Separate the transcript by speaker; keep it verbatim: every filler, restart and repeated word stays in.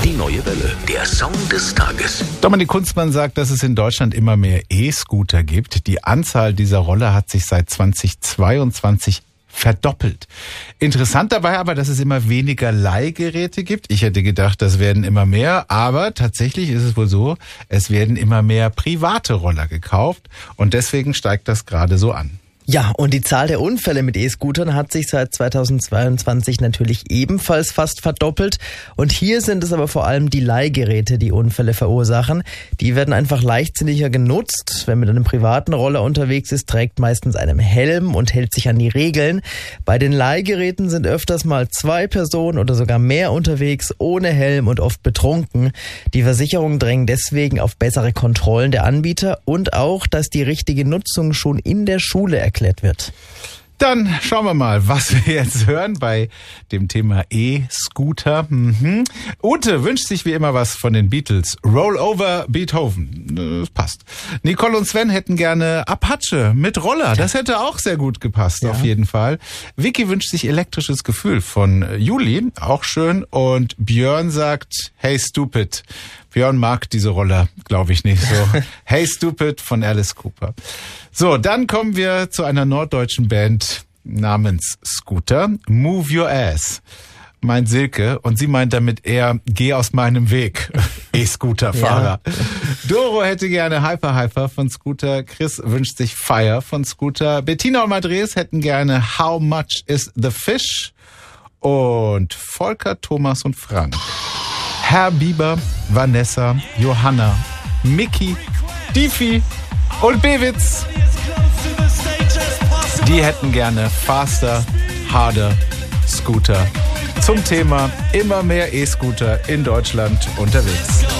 Speaker 1: Die neue Welle, der Song des Tages.
Speaker 2: Dominik Kunzmann sagt, dass es in Deutschland immer mehr E-Scooter gibt. Die Anzahl dieser Roller hat sich seit zweitausendzweiundzwanzig verdoppelt. Interessant dabei aber, dass es immer weniger Leihgeräte gibt. Ich hätte gedacht, das werden immer mehr, aber tatsächlich ist es wohl so, es werden immer mehr private Roller gekauft und deswegen steigt das gerade so an.
Speaker 3: Ja, und die Zahl der Unfälle mit E-Scootern hat sich seit zweitausendzweiundzwanzig natürlich ebenfalls fast verdoppelt. Und hier sind es aber vor allem die Leihgeräte, die Unfälle verursachen. Die werden einfach leichtsinniger genutzt. Wer mit einem privaten Roller unterwegs ist, trägt meistens einen Helm und hält sich an die Regeln. Bei den Leihgeräten sind öfters mal zwei Personen oder sogar mehr unterwegs, ohne Helm und oft betrunken. Die Versicherungen drängen deswegen auf bessere Kontrollen der Anbieter und auch, dass die richtige Nutzung schon in der Schule erklärt wird.
Speaker 2: Dann schauen wir mal, was wir jetzt hören bei dem Thema E-Scooter. Mhm. Ute wünscht sich wie immer was von den Beatles. Roll over Beethoven. Das passt. Nicole und Sven hätten gerne Apache mit Roller. Das hätte auch sehr gut gepasst, ja. Auf jeden Fall. Vicky wünscht sich elektrisches Gefühl von Juli. Auch schön. Und Björn sagt, hey Stupid. Björn mag diese Roller, glaube ich, nicht so. Hey Stupid von Alice Cooper. So, dann kommen wir zu einer norddeutschen Band namens Scooter. Move Your Ass, meint Silke. Und sie meint damit eher, geh aus meinem Weg, E-Scooter-Fahrer. Ja. Doro hätte gerne Hyper Hyper von Scooter. Chris wünscht sich Fire von Scooter. Bettina und Madres hätten gerne How Much is the Fish? Und Volker, Thomas und Frank. Herr Bieber, Vanessa, Johanna, Mickey, Difi und Bewitz. Die hätten gerne Faster, Harder, Scooter. Zum Thema immer mehr E-Scooter in Deutschland unterwegs.